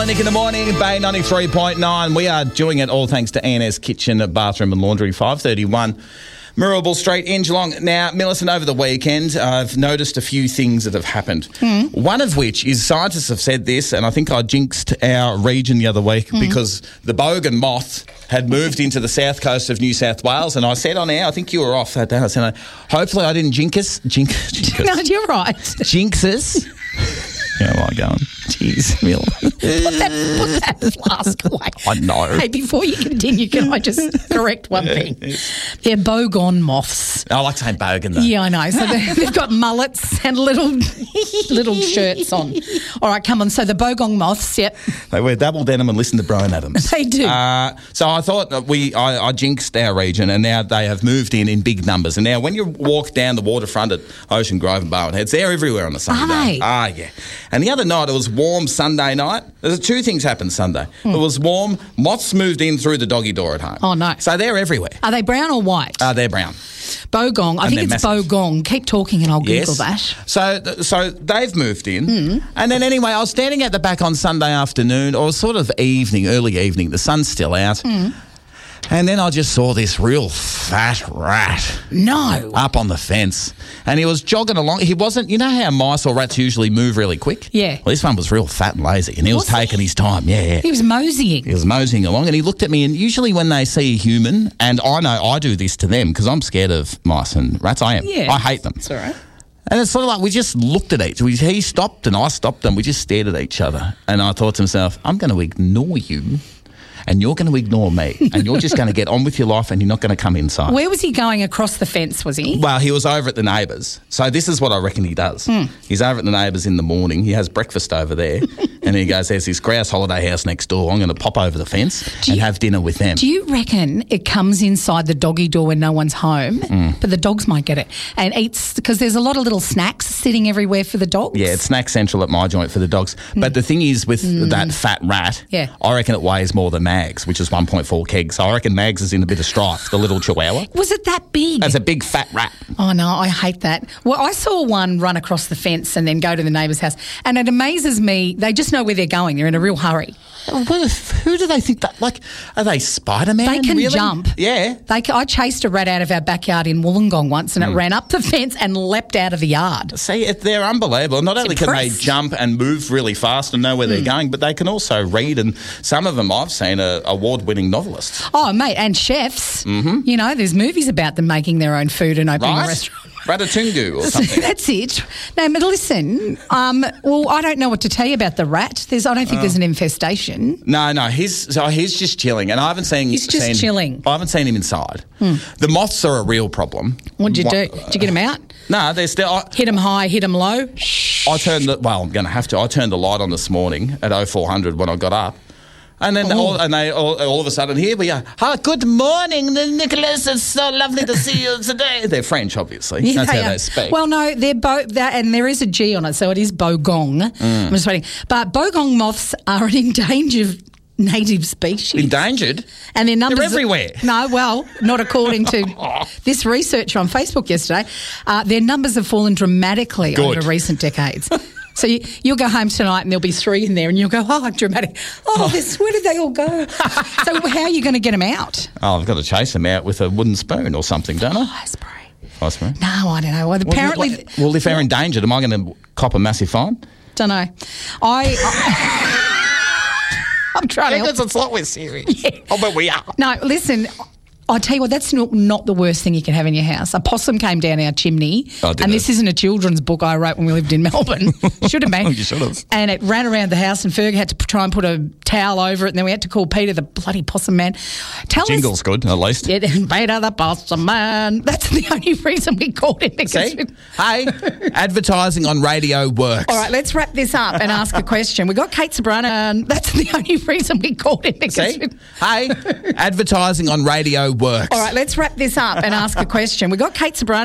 Nick in the morning, Bay 93.9. We are doing it all thanks to A&S Kitchen, Bathroom and Laundry, 531 Mirrabel Street in Geelong. Now, Millicent, over the weekend, I've noticed a few things that have happened. One of which is scientists have said this, and I think I jinxed our region the other week because the bogan moth had moved into the south coast of New South Wales, and I said on air, I think you were off that day, I said, hopefully I didn't jinx us. No, you're right. Jinx us. How am I going? Jeez, Mill. Put that flask away. I know. Hey, before you continue, can I just correct one thing? They're bogon moths. I like saying bogan, though. Yeah, I know. So they've got mullets and little shirts on. All right, come on. So the bogon moths, yep. They wear double denim and listen to Brian Adams. They do. So I thought I jinxed our region, and now they have moved in big numbers. And now when you walk down the waterfront at Ocean Grove and Barwon Heads, they're everywhere on a Sunday. Yeah. And the other night, it was warm Sunday night. There's two things happened Sunday. It was warm. Moths moved in through the doggy door at home. Oh, no. So they're everywhere. Are they brown or white? They're brown. Bogong. I think it's massive. bogong. Keep talking and I'll Google that. So they've moved in. And then anyway, I was standing at the back on Sunday afternoon, or sort of early evening. The sun's still out. And then I just saw this real fat rat. No. Up on the fence. And he was jogging along. He wasn't, you know how mice or rats usually move really quick? Yeah. Well, this one was real fat and lazy, and he was taking his time. Yeah. He was moseying. He was moseying along, and he looked at me, and usually when they see a human, and I know I do this to them because I'm scared of mice and rats. I am. Yeah. I hate them. It's all right. And it's sort of like we just looked at each other. He stopped and I stopped, and we just stared at each other. And I thought to myself, I'm going to ignore you. And you're going to ignore me, and you're just going to get on with your life, and you're not going to come inside. Where was he going across the fence, was he? Well, he was over at the neighbours. So this is what I reckon he does. He's over at the neighbours in the morning. He has breakfast over there, and he goes, there's this grouse holiday house next door. I'm going to pop over the fence and have dinner with them. Do you reckon it comes inside the doggy door when no one's home, but the dogs might get it, and eats, because there's a lot of little snacks sitting everywhere for the dogs? Yeah, it's snack central at my joint for the dogs. But the thing is, with that fat rat, I reckon it weighs more than Mags, which is 1.4 kegs. So I reckon Mags is in a bit of strife, the little chihuahua. Was it that big? That's a big fat rat. Oh, no, I hate that. Well, I saw one run across the fence and then go to the neighbour's house, and it amazes me. They just know where they're going. They're in a real hurry. Who do they think that? Like, are they Spider-Man? They can really? jump. Yeah. I chased a rat out of our backyard in Wollongong once, and it ran up the fence and leapt out of the yard. See, they're unbelievable. Not only can they jump and move really fast and know where they're going, but they can also read. And some of them I've seen are award-winning novelists. Oh, mate, and chefs. You know, there's movies about them making their own food and opening a restaurant. Ratatouille or something. That's it. No, but listen, well, I don't know what to tell you about the rat. I don't think there's an infestation. No, he's just chilling, and I haven't seen. He's just chilling. I haven't seen him inside. The moths are a real problem. What'd you do? Did you get him out? No, they're still. Hit him high, hit him low. I'm going to have to. I turned the light on this morning at 0400 when I got up. And then all of a sudden, here we are. Oh, good morning, Nicholas. It's so lovely to see you today. They're French, obviously. Yeah, That's how they speak. Well, no, they're and there is a G on it, so it is bogong. I'm just waiting. But bogong moths are an endangered native species. Endangered? And their numbers... They're everywhere. No, well, not according to this researcher on Facebook yesterday. Their numbers have fallen dramatically over recent decades. So you'll go home tonight and there'll be 3 in there and you'll go, oh, dramatic. Oh, where did they all go? So how are you going to get them out? Oh, I've got to chase them out with a wooden spoon or something, don't I? Ice spray. Ice spray? No, I don't know. Well, apparently... Well, if they're endangered, am I going to cop a massive fine? Don't know. I'm trying to help. It's like we're serious. Yeah. Oh, but we are. No, listen... I tell you what, that's not the worst thing you can have in your house. A possum came down our chimney, and this isn't a children's book I wrote when we lived in Melbourne. Should have been. You should have. And it ran around the house, and Ferg had to try and put a towel over it, and then we had to call Peter, the bloody possum man. Jingle's good, at least. Yeah, Peter, the possum man. That's the only reason we called him. See? Hey, advertising on radio works. All right, let's wrap this up and ask a question. We got Kate Sobrano. That's the only reason we called him. See? Hey, advertising on radio works. All right, let's wrap this up and ask a question. We got Kate Sobrano.